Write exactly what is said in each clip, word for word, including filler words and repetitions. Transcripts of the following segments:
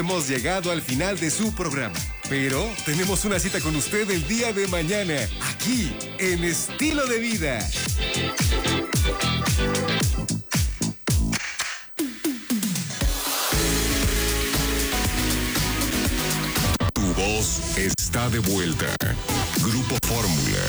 Hemos llegado al final de su programa, pero tenemos una cita con usted el día de mañana, aquí, en Estilo de Vida. Tu voz está de vuelta. Grupo Fórmula.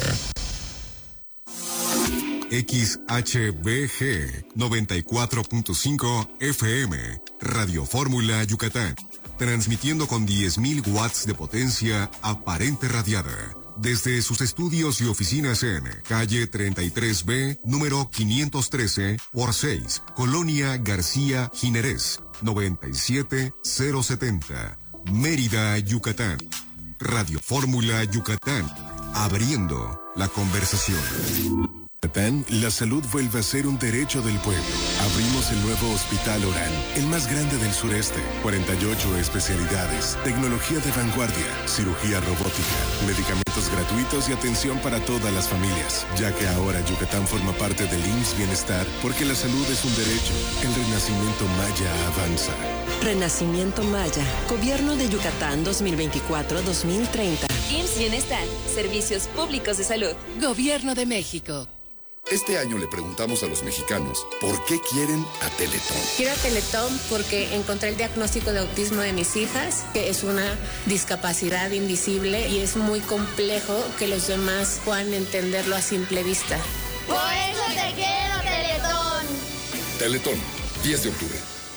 X H B G noventa y cuatro punto cinco F M, Radio Fórmula Yucatán. Transmitiendo con diez mil watts de potencia aparente radiada. Desde sus estudios y oficinas en calle treinta y tres B, número quinientos trece por seis, Colonia García Jiménez, noventa y siete mil setenta, Mérida, Yucatán. Radio Fórmula Yucatán, abriendo la conversación. Yucatán, la salud vuelve a ser un derecho del pueblo. Abrimos el nuevo Hospital Orán, el más grande del sureste. cuarenta y ocho especialidades, tecnología de vanguardia, cirugía robótica, medicamentos gratuitos y atención para todas las familias. Ya que ahora Yucatán forma parte del I M S S Bienestar, porque la salud es un derecho. El renacimiento maya avanza. Renacimiento Maya, Gobierno de Yucatán dos mil veinticuatro a dos mil treinta. I M S S Bienestar, Servicios Públicos de Salud. Gobierno de México. Este año le preguntamos a los mexicanos por qué quieren a Teletón. Quiero a Teletón porque encontré el diagnóstico de autismo de mis hijas, que es una discapacidad invisible y es muy complejo que los demás puedan entenderlo a simple vista. Por eso te quiero, Teletón. Teletón, diez de octubre.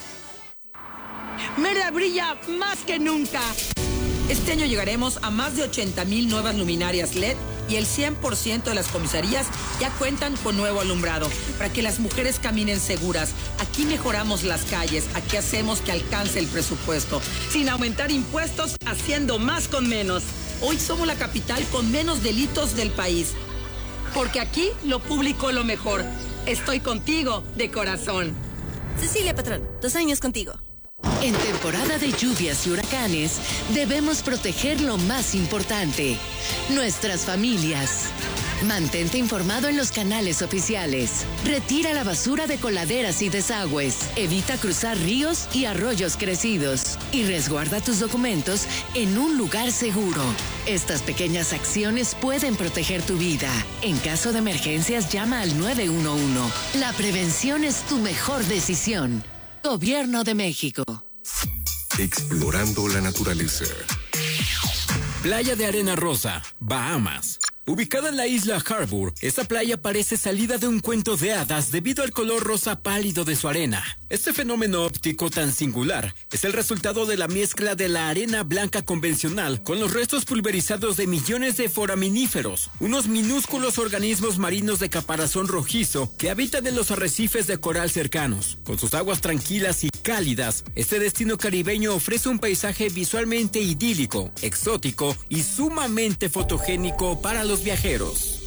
Mérida brilla más que nunca. Este año llegaremos a más de ochenta mil nuevas luminarias L E D y el cien por ciento de las comisarías ya cuentan con nuevo alumbrado para que las mujeres caminen seguras. Aquí mejoramos las calles, aquí hacemos que alcance el presupuesto, sin aumentar impuestos, haciendo más con menos. Hoy somos la capital con menos delitos del país, porque aquí lo público es lo mejor. Estoy contigo de corazón. Cecilia Patrón, dos años contigo. En temporada de lluvias y huracanes, debemos proteger lo más importante, nuestras familias. Mantente informado en los canales oficiales. Retira la basura de coladeras y desagües. Evita cruzar ríos y arroyos crecidos. Y resguarda tus documentos en un lugar seguro. Estas pequeñas acciones pueden proteger tu vida. En caso de emergencias, llama al nueve uno uno. La prevención es tu mejor decisión. Gobierno de México. Explorando la naturaleza. Playa de Arena Rosa, Bahamas. Ubicada en la isla Harbour, esta playa parece salida de un cuento de hadas debido al color rosa pálido de su arena. Este fenómeno óptico tan singular es el resultado de la mezcla de la arena blanca convencional con los restos pulverizados de millones de foraminíferos, unos minúsculos organismos marinos de caparazón rojizo que habitan en los arrecifes de coral cercanos. Con sus aguas tranquilas y cálidas, este destino caribeño ofrece un paisaje visualmente idílico, exótico y sumamente fotogénico para los viajeros.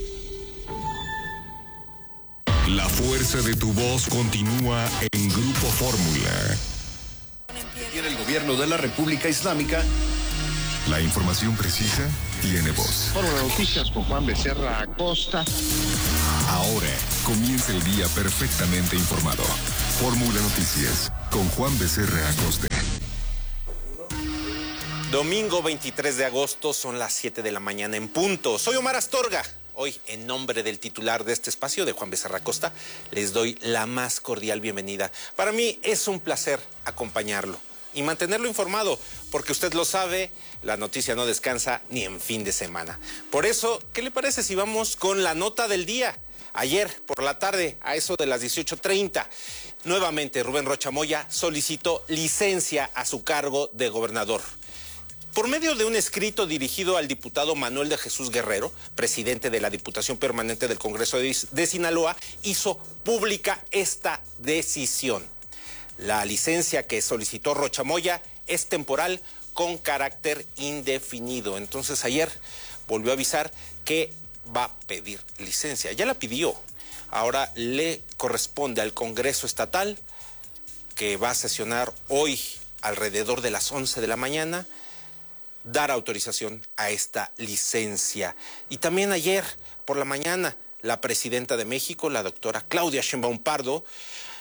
La fuerza de tu voz continúa en Grupo Fórmula. Tiene el gobierno de la República Islámica. La información precisa tiene voz. Fórmula Noticias con Juan Becerra Acosta. Ahora comienza el día perfectamente informado. Fórmula Noticias con Juan Becerra Acosta. Domingo veintitrés de agosto, son las siete de la mañana en punto. Soy Omar Astorga. Hoy, en nombre del titular de este espacio, de Juan Becerra Acosta, les doy la más cordial bienvenida. Para mí es un placer acompañarlo y mantenerlo informado, porque usted lo sabe, la noticia no descansa ni en fin de semana. Por eso, ¿qué le parece si vamos con la nota del día? Ayer, por la tarde, a eso de las dieciocho treinta, nuevamente Rubén Rocha Moya solicitó licencia a su cargo de gobernador. Por medio de un escrito dirigido al diputado Manuel de Jesús Guerrero, presidente de la Diputación Permanente del Congreso de, de Sinaloa, hizo pública esta decisión. La licencia que solicitó Rocha Moya es temporal con carácter indefinido. Entonces ayer volvió a avisar que va a pedir licencia. Ya la pidió. Ahora le corresponde al Congreso Estatal, que va a sesionar hoy alrededor de las once de la mañana, dar autorización a esta licencia. Y también ayer por la mañana, la presidenta de México, la doctora Claudia Sheinbaum Pardo,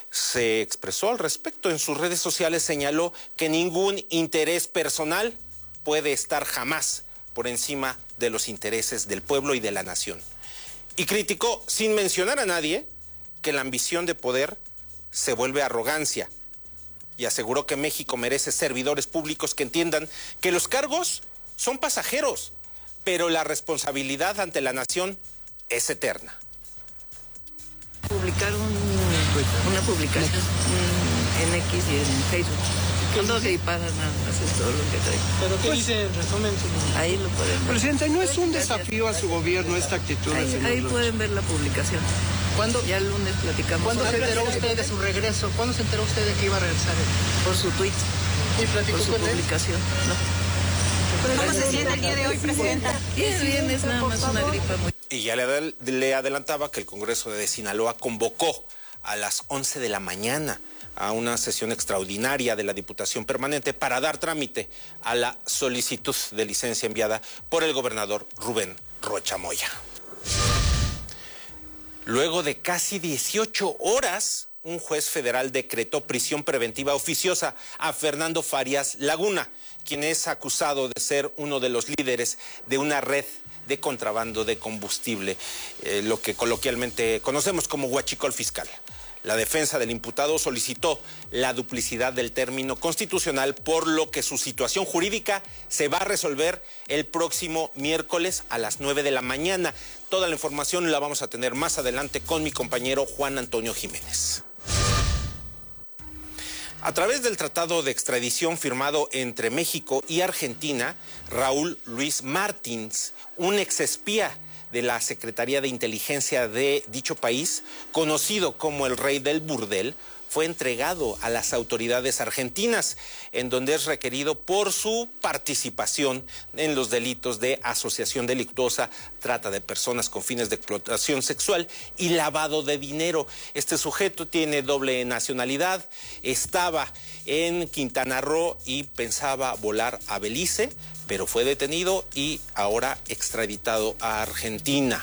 se expresó al respecto. En sus redes sociales señaló que ningún interés personal puede estar jamás por encima de los intereses del pueblo y de la nación. Y criticó, sin mencionar a nadie, que la ambición de poder se vuelve arrogancia. Y aseguró que México merece servidores públicos que entiendan que los cargos son pasajeros, pero la responsabilidad ante la nación es eterna. Publicar un, una publicación en X y en Facebook. No se para nada más, es todo lo que trae. ¿Pero qué pues, dice en resumen? Su... Ahí lo pueden ver. Presidente, ¿no es un desafío a su gobierno esta actitud? Ahí, ahí pueden ver la publicación. ¿Cuándo? Ya el lunes platicamos. ¿Cuándo se enteró usted de su regreso? ¿Cuándo se enteró usted de que iba a regresar? Por su tweet. ¿Y platicó Por su con publicación, no. ¿Cómo se siente el día de hoy, Presidenta? Bien, bien, es nada más una gripa muy... Y ya le, le adelantaba que el Congreso de Sinaloa convocó a las once de la mañana a una sesión extraordinaria de la Diputación Permanente para dar trámite a la solicitud de licencia enviada por el gobernador Rubén Rocha Moya. Luego de casi dieciocho horas, un juez federal decretó prisión preventiva oficiosa a Fernando Farías Laguna, quien es acusado de ser uno de los líderes de una red de contrabando de combustible, eh, lo que coloquialmente conocemos como huachicol fiscal. La defensa del imputado solicitó la duplicidad del término constitucional, por lo que su situación jurídica se va a resolver el próximo miércoles a las nueve de la mañana. Toda la información la vamos a tener más adelante con mi compañero Juan Antonio Jiménez. A través del tratado de extradición firmado entre México y Argentina, Raúl Luis Martins, un exespía de la Secretaría de Inteligencia de dicho país, conocido como el Rey del Burdel, fue entregado a las autoridades argentinas, en donde es requerido por su participación en los delitos de asociación delictuosa, trata de personas con fines de explotación sexual y lavado de dinero. Este sujeto tiene doble nacionalidad, estaba en Quintana Roo y pensaba volar a Belice, pero fue detenido y ahora extraditado a Argentina.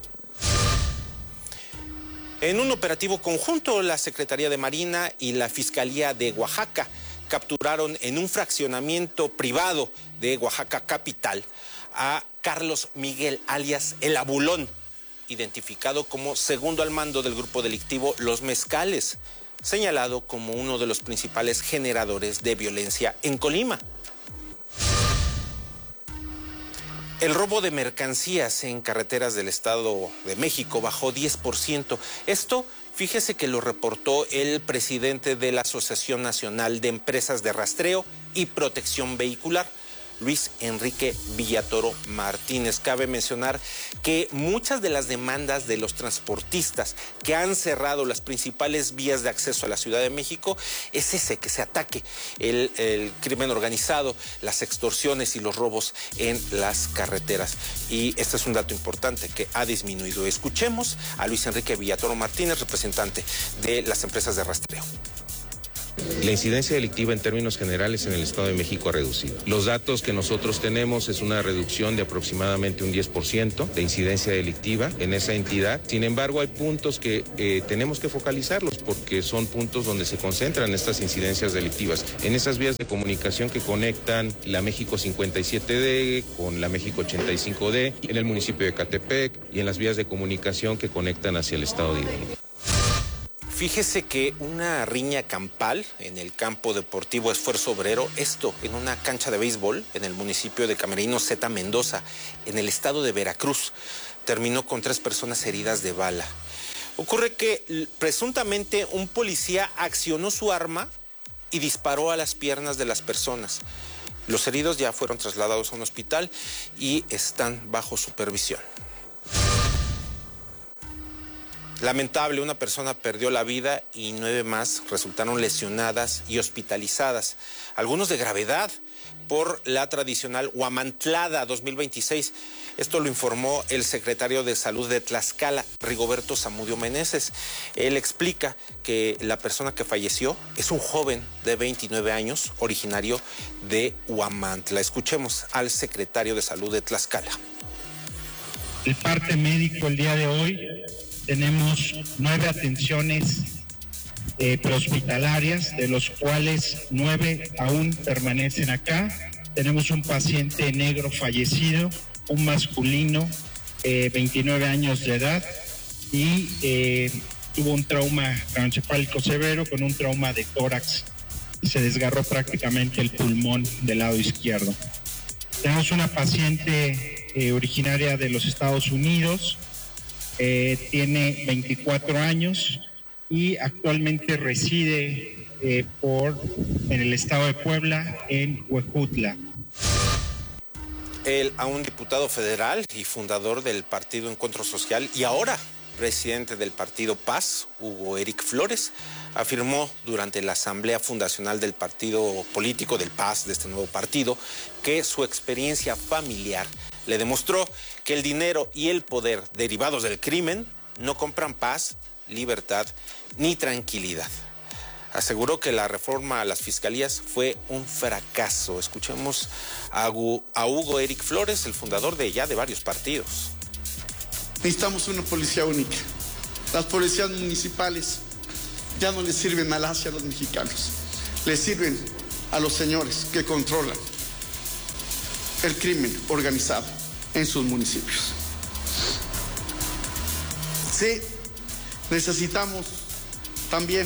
En un operativo conjunto, la Secretaría de Marina y la Fiscalía de Oaxaca capturaron en un fraccionamiento privado de Oaxaca capital a Carlos Miguel, alias El Abulón, identificado como segundo al mando del grupo delictivo Los Mezcales, señalado como uno de los principales generadores de violencia en Colima. El robo de mercancías en carreteras del Estado de México bajó diez por ciento. Esto, fíjese que lo reportó el presidente de la Asociación Nacional de Empresas de Rastreo y Protección Vehicular, Luis Enrique Villatoro Martínez. Cabe mencionar que muchas de las demandas de los transportistas que han cerrado las principales vías de acceso a la Ciudad de México es ese, que se ataque el, el crimen organizado, las extorsiones y los robos en las carreteras. Y este es un dato importante que ha disminuido. Escuchemos a Luis Enrique Villatoro Martínez, representante de las empresas de rastreo. La incidencia delictiva en términos generales en el Estado de México ha reducido. Los datos que nosotros tenemos es una reducción de aproximadamente un diez por ciento de incidencia delictiva en esa entidad. Sin embargo, hay puntos que eh, tenemos que focalizarlos porque son puntos donde se concentran estas incidencias delictivas. En esas vías de comunicación que conectan la México cincuenta y siete D con la México ochenta y cinco D, en el municipio de Ecatepec y en las vías de comunicación que conectan hacia el Estado de Hidalgo. Fíjese que una riña campal en el campo deportivo Esfuerzo Obrero, esto en una cancha de béisbol en el municipio de Camerino Zeta Mendoza, en el estado de Veracruz, terminó con tres personas heridas de bala. Ocurre que presuntamente un policía accionó su arma y disparó a las piernas de las personas. Los heridos ya fueron trasladados a un hospital y están bajo supervisión. Lamentable, una persona perdió la vida y nueve más resultaron lesionadas y hospitalizadas, algunos de gravedad, por la tradicional Huamantlada dos mil veintiséis. Esto lo informó el secretario de Salud de Tlaxcala, Rigoberto Zamudio Meneses. Él explica que la persona que falleció es un joven de veintinueve años, originario de Huamantla. Escuchemos al secretario de Salud de Tlaxcala. El parte médico el día de hoy. Tenemos nueve atenciones eh, prehospitalarias, de los cuales nueve aún permanecen acá. Tenemos un paciente negro fallecido, un masculino, eh, veintinueve años de edad, y eh, tuvo un trauma craneoencefálico severo con un trauma de tórax. Se desgarró prácticamente el pulmón del lado izquierdo. Tenemos una paciente eh, originaria de los Estados Unidos, eh, tiene veinticuatro años y actualmente reside eh, por, en el estado de Puebla, en Huejutla. El a un diputado federal y fundador del Partido Encuentro Social y ahora presidente del partido Paz, Hugo Eric Flores, afirmó durante la asamblea fundacional del partido político del Paz, de este nuevo partido, que su experiencia familiar le demostró que el dinero y el poder derivados del crimen no compran paz, libertad ni tranquilidad. Aseguró que la reforma a las fiscalías fue un fracaso. Escuchemos a Hugo Eric Flores, el fundador de ya de varios partidos. Necesitamos una policía única. Las policías municipales ya no les sirven al hacia a los mexicanos. Les sirven a los señores que controlan el crimen organizado en sus municipios. Sí, necesitamos también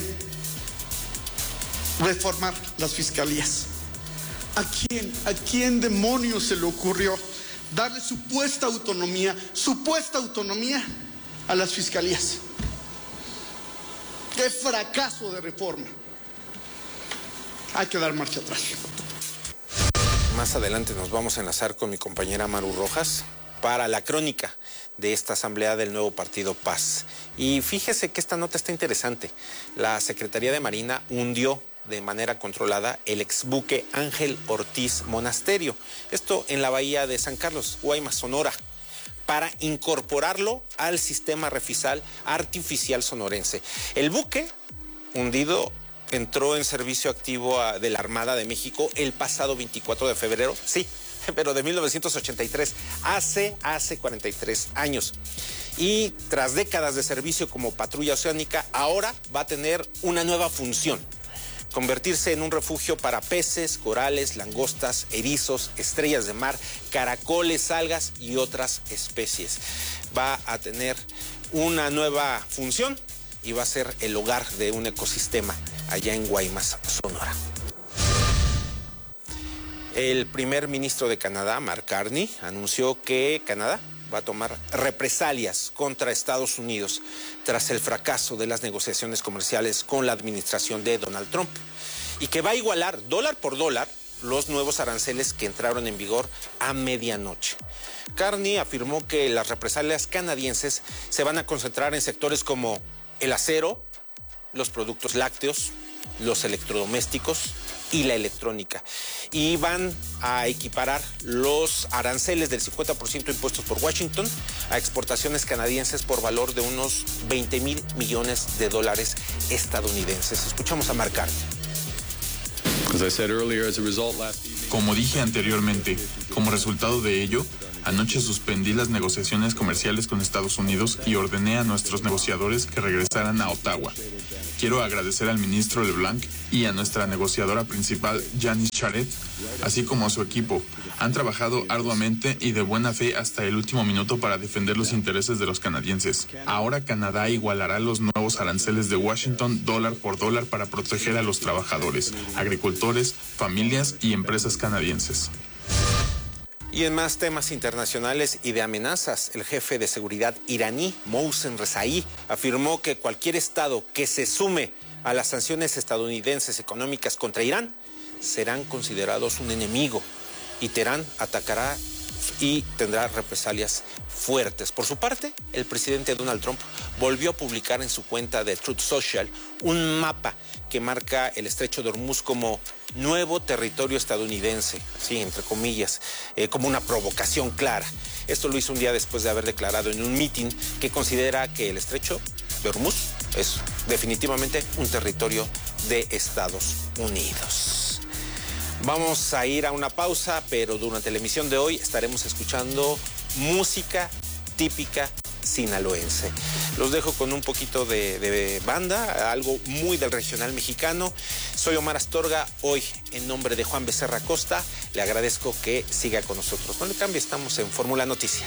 reformar las fiscalías. ¿A quién, a quién demonios se le ocurrió darle supuesta autonomía, supuesta autonomía a las fiscalías? ¡Qué fracaso de reforma! Hay que dar marcha atrás. Más adelante nos vamos a enlazar con mi compañera Maru Rojas para la crónica de esta asamblea del nuevo partido Paz. Y fíjese que esta nota está interesante. La Secretaría de Marina hundió de manera controlada el exbuque Ángel Ortiz Monasterio. Esto en la bahía de San Carlos, Guaymas, Sonora, para incorporarlo al sistema refisal artificial sonorense. El buque hundido entró en servicio activo a, de la Armada de México el pasado veinticuatro de febrero, sí, pero de mil novecientos ochenta y tres, hace, hace cuarenta y tres años. Y tras décadas de servicio como patrulla oceánica, ahora va a tener una nueva función: convertirse en un refugio para peces, corales, langostas, erizos, estrellas de mar, caracoles, algas y otras especies. Va a tener una nueva función y va a ser el hogar de un ecosistema allá en Guaymas, Sonora. El primer ministro de Canadá, Mark Carney, anunció que Canadá va a tomar represalias contra Estados Unidos tras el fracaso de las negociaciones comerciales con la administración de Donald Trump y que va a igualar dólar por dólar los nuevos aranceles que entraron en vigor a medianoche. Carney afirmó que las represalias canadienses se van a concentrar en sectores como el acero, los productos lácteos, los electrodomésticos y la electrónica, y van a equiparar los aranceles del cincuenta por ciento impuestos por Washington a exportaciones canadienses por valor de unos veinte mil millones de dólares estadounidenses. Escuchamos a Mark Carney. Como dije anteriormente, como resultado de ello, anoche suspendí las negociaciones comerciales con Estados Unidos y ordené a nuestros negociadores que regresaran a Ottawa. Quiero agradecer al ministro LeBlanc y a nuestra negociadora principal, Janice Charette, así como a su equipo. Han trabajado arduamente y de buena fe hasta el último minuto para defender los intereses de los canadienses. Ahora Canadá igualará los nuevos aranceles de Washington dólar por dólar para proteger a los trabajadores, agricultores, familias y empresas canadienses. Y en más temas internacionales y de amenazas, el jefe de seguridad iraní, Mohsen Rezaei, afirmó que cualquier estado que se sume a las sanciones estadounidenses económicas contra Irán serán considerados un enemigo y Teherán atacará y tendrá represalias fuertes. Por su parte, el presidente Donald Trump volvió a publicar en su cuenta de Truth Social un mapa que marca el estrecho de Hormuz como nuevo territorio estadounidense, sí, entre comillas, eh, como una provocación clara. Esto lo hizo un día después de haber declarado en un mitin que considera que el estrecho de Hormuz es definitivamente un territorio de Estados Unidos. Vamos a ir a una pausa, pero durante la emisión de hoy estaremos escuchando música típica sinaloense. Los dejo con un poquito de, de banda, algo muy del regional mexicano. Soy Omar Astorga, hoy en nombre de Juan Becerra Costa, le agradezco que siga con nosotros. No le cambie, estamos en Fórmula Noticias.